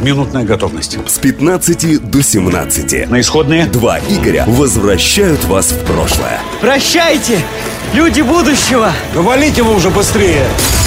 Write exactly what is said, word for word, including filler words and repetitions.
Минутная готовность. С пятнадцати до семнадцати. На исходные. Два Игоря возвращают вас в прошлое. Прощайте, люди будущего! Валите вы уже быстрее!